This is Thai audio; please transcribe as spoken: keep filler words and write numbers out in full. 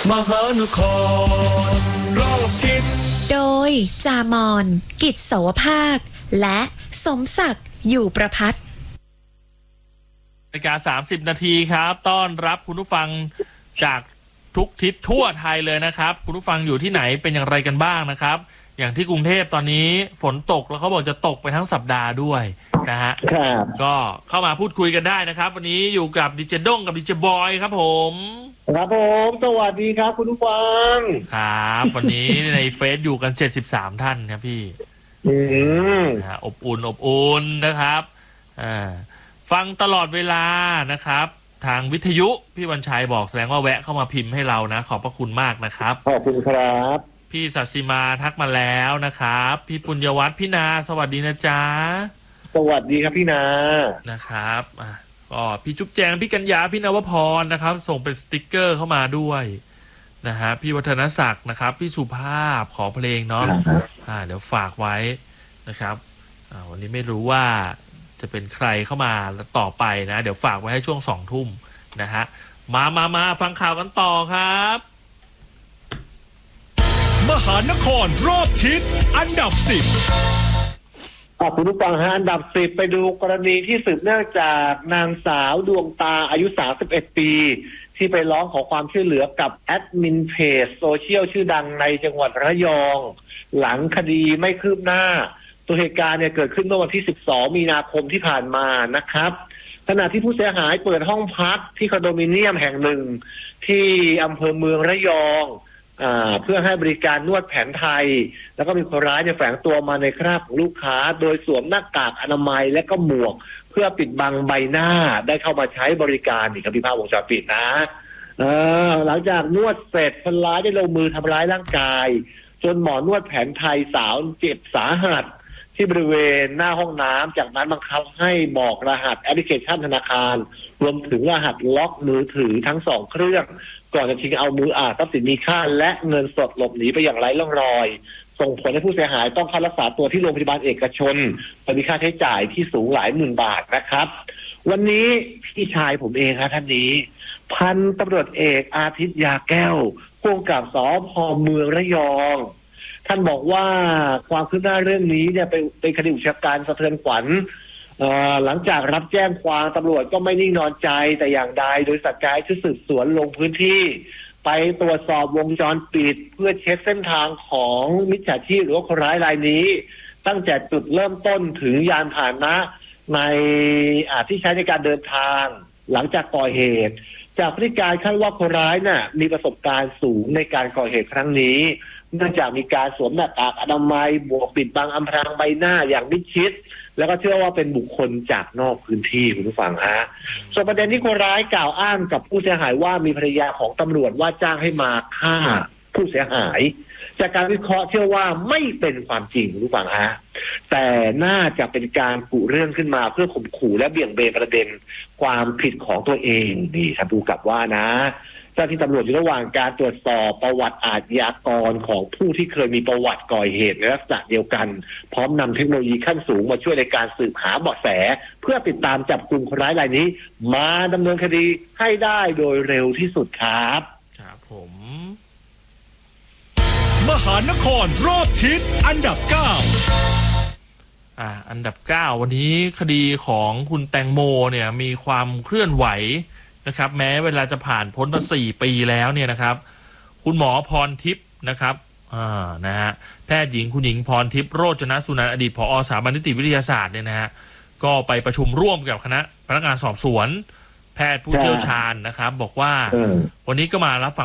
มหานครรอบทิศโดยจามอนกิจโสภาคและสมศักดิ์อยู่ประภัตรนาฬิกาสามสิบนาทีครับต้อนรับคุณผู้ฟังจากทุกทิศทั่วไทยเลยนะครับคุณผู้ฟังอยู่ที่ไหนเป็นอย่างไรกันบ้างนะครับอย่างที่กรุงเทพตอนนี้ฝนตกแล้วเขาบอกจะตกไปทั้งสัปดาห์ด้วยนะฮะก็เข้ามาพูดคุยกันได้นะครับวันนี้อยู่กับดิเจด้งกับดิเจบอยครับผมครับผมสวัสดีครับคุณผู้ฟังครับวันนี้ในเฟซอยู่กันเจ็ดสิบสามท่านครับพี่อืมอบอุ่นอบอุ่นนะครับอ่าฟังตลอดเวลานะครับทางวิทยุพี่วันชัยบอกแสดงว่าแวะเข้ามาพิมพ์ให้เรานะขอบพระคุณมากนะครับขอบคุณครับพี่ศักดิ์สิมาทักมาแล้วนะครับพี่ปุญญวัฒน์พี่นาสวัสดีนะจ๊ะสวัสดีครับพี่นานะครับอ่ะก็พี่จุ๊บแจงพี่กัญญาพี่นวพรนะครับส่งเป็นสติกเกอร์เข้ามาด้วยนะฮะพี่วัฒนศักดิ์นะครับพี่สุภาพขอเพลงเนาะอ่าเดี๋ยวฝากไว้นะครับอ่าวันนี้ไม่รู้ว่าจะเป็นใครเข้ามาต่อไปนะเดี๋ยวฝากไว้ให้ช่วงสองทุ่มนะฮะมามามาฟังข่าวกันต่อครับมหานครรอบทิศอันดับสิบคุณผู้ฟังฮะอันดับสิบไปดูกรณีที่สืบเนื่องจากนางสาวดวงตาอายุสามสิบเอ็ดปีที่ไปร้องขอความช่วยเหลือกับแอดมินเพจโซเชียลชื่อดังในจังหวัดระยองหลังคดีไม่คืบหน้าตัวเหตุการณ์เนี่ยเกิดขึ้นเมื่อวันที่สิบสองมีนาคมที่ผ่านมานะครับขณะที่ผู้เสียหายเปิดห้องพักที่คอนโดมิเนียมแห่งหนึ่งที่อำเภอเมืองระยองอ่าเพื่อให้บริการนวดแผนไทยแล้วก็มีคนร้ายเนี่ยแฝงตัวมาในคราบของลูกค้าโดยสวมหน้ากากอนามัยและก็หมวกเพื่อปิดบังใบหน้าได้เข้ามาใช้บริการนี่ครับพี่ภาพวงจรปิดนะเออหลังจากนวดเสร็จคนร้ายได้ลงมือทำร้ายร่างกายจนหมอนวดแผนไทยสาวเจ็บสาหัสที่บริเวณหน้าห้องน้ำจากนั้นบังคับให้บอกรหัสแอปพลิเคชันธนาคารรวมถึงรหัสล็อกมือถือทั้งสองเครื่องก่อนจะชิงเอามืออาทรัพย์สินมีค่าและเงินสดหลบหนีไปอย่างไร้ร่องรอยส่งผลให้ผู้เสียหายต้องเข้ารักษาตัวที่โรงพยาบาลเอกชนมีค่าใช้จ่ายที่สูงหลายหมื่นบาทนะครับวันนี้พี่ชายผมเองครับท่านนี้พันตำรวจเอกอาทิตย์ยาแก้วผู้กำกับสภ.เมืองระยองท่านบอกว่าความคืบหน้าเรื่องนี้เนี่ยเป็นเป็นคดีอุกชะกันสะเทือนขวัญหลังจากรับแจ้งความตำรวจก็ไม่นิ่งนอนใจแต่อย่างใดโดยสั่งการชุดสืบสวนลงพื้นที่ไปตรวจสอบวงจรปิดเพื่อเช็คเส้นทางของมิจฉาชีพหรือว่าคนร้ายรายนี้ตั้งแต่จุดเริ่มต้นถึงยานพาหนะในอาที่ใช้ในการเดินทางหลังจากก่อเหตุจากพฤติการคาดว่าคนร้ายน่ะมีประสบการณ์สูงในการก่อเหตุครั้งนี้เนื่องจากมีการสวมหน้ากากอนามัยบวกปิดบังอำพรางใบหน้าอย่างมิดชิดแล้วก็เชื่อว่าเป็นบุคคลจากนอกพื้นที่คุณผู้ฟังฮะส่วนประเด็นที่คนร้ายกล่าวอ้างกับผู้เสียหายว่ามีภรรยาของตำรวจว่าจ้างให้มาฆ่าผู้เสียหายจากการวิเคราะห์เชื่อว่าไม่เป็นความจริงคุณผู้ฟังฮะแต่น่าจะเป็นการกุเรื่องขึ้นมาเพื่อข่มขู่และเบี่ยงเบนประเด็นความผิดของตัวเองนี่ท่านผู้กำกับว่านะเจ้าที่ตำรวจอยู่ระหว่างการตรวจสอบประวัติอาชญากรของผู้ที่เคยมีประวัติก่อเหตุในลักษณะเดียวกันพร้อมนำเทคโนโลยีขั้นสูงมาช่วยในการสืบหาเบาะแสเพื่อติดตามจับกลุ่มคนร้ายรายนี้มาดำเนินคดีให้ได้โดยเร็วที่สุดครับครับผมมหานครรอบทิศอันดับเก้าอ่าอันดับเก้าวันนี้คดีของคุณแตงโมเนี่ยมีความเคลื่อนไหวนะครับแม้เวลาจะผ่านพ้นมาสี่ปีแล้วเนี่ยนะครับคุณหมอพรทิพย์นะครับอ่านะฮะแพทย์หญิงคุณหญิงพรทิพย์โรจนสุนันท์อดีตผอ.สถาบันนิติวิทยาศาสตร์เนี่ยนะฮะก็ไปประชุมร่วมกับคณะพนักงานสอบสวนแพทย์ผู้เชี่ยวชาญนะครับบอกว่าวันนี้ก็มารับฟัง